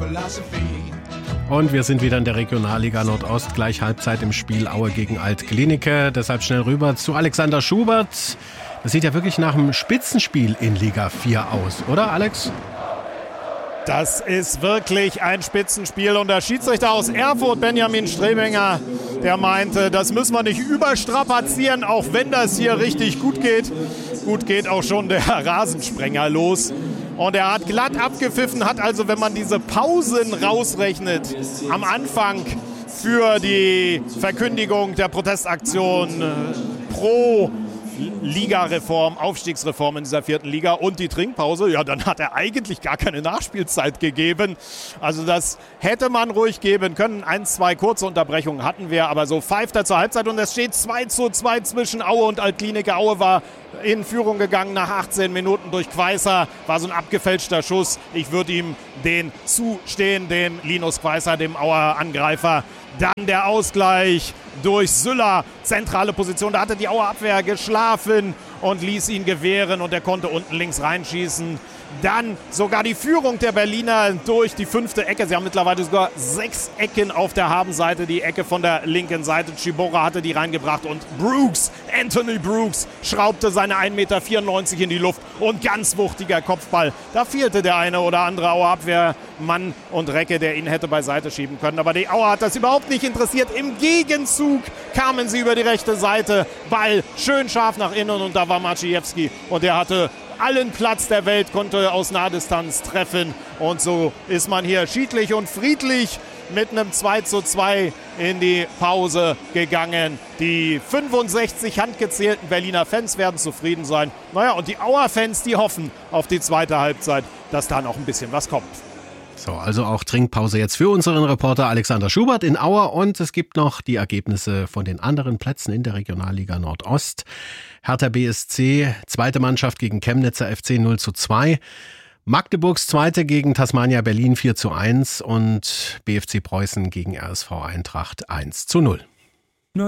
Und wir sind wieder in der Regionalliga Nordost, gleich Halbzeit im Spiel Aue gegen Alt-Glienicke. Deshalb schnell rüber zu Alexander Schubert. Das sieht ja wirklich nach einem Spitzenspiel in Liga 4 aus, oder Alex? Das ist wirklich ein Spitzenspiel und der Schiedsrichter aus Erfurt, Benjamin Strebinger, der meinte, das müssen wir nicht überstrapazieren, auch wenn das hier richtig gut geht. Gut geht auch schon der Rasensprenger los. Und er hat glatt abgepfiffen, hat also, wenn man diese Pausen rausrechnet, am Anfang für die Verkündigung der Protestaktion pro Ligareform, Aufstiegsreform in dieser 4. Liga und die Trinkpause, ja, dann hat er eigentlich gar keine Nachspielzeit gegeben. Also das hätte man ruhig geben können. 1, 2 kurze Unterbrechungen hatten wir, aber so pfeift er zur Halbzeit und es steht 2:2 zwischen Aue und Alt-Glienicke. Aue war in Führung gegangen nach 18 Minuten durch Queißer, war so ein abgefälschter Schuss. Ich würde ihm den zustehen, dem Linus Queißer, dem Auer Angreifer. Dann der Ausgleich durch Süller, zentrale Position. Da hatte die Auer Abwehr geschlafen und ließ ihn gewähren und er konnte unten links reinschießen. Dann sogar die Führung der Berliner durch die 5. Ecke. Sie haben mittlerweile sogar 6 Ecken auf der Habenseite. Die Ecke von der linken Seite. Chibora hatte die reingebracht und Brooks, Anthony Brooks, schraubte seine 1,94 Meter in die Luft und ganz wuchtiger Kopfball. Da fehlte der eine oder andere Auer Abwehrmann und Recke, der ihn hätte beiseite schieben können. Aber die Auer hat das überhaupt nicht interessiert. Im Gegenzug kamen sie über die rechte Seite. Ball schön scharf nach innen und da war Maciejewski und der hatte allen Platz der Welt, konnte aus Nahdistanz treffen. Und so ist man hier schiedlich und friedlich mit einem 2:2 in die Pause gegangen. Die 65 handgezählten Berliner Fans werden zufrieden sein. Naja, und die Auer-Fans, die hoffen auf die zweite Halbzeit, dass da noch ein bisschen was kommt. So, also auch Trinkpause jetzt für unseren Reporter Alexander Schubert in Aue und es gibt noch die Ergebnisse von den anderen Plätzen in der Regionalliga Nordost. Hertha BSC, zweite Mannschaft gegen Chemnitzer FC 0:2. Magdeburgs zweite gegen Tasmania Berlin 4:1 und BFC Preußen gegen RSV Eintracht 1:0.